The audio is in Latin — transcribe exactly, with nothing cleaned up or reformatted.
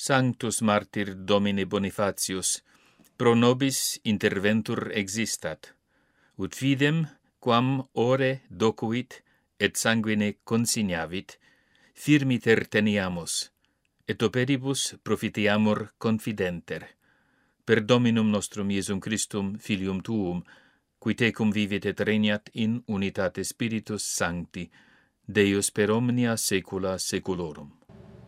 Sanctus martyr Domine Bonifacius, pro nobis interventur existat, ut fidem, quam ore docuit et sanguine consignavit, firmiter teniamus, et operibus profiteamur confidenter. Per Dominum nostrum Iesum Christum, Filium Tuum, qui tecum vivit et regnat in unitate Spiritus Sancti, Deus per omnia saecula saeculorum.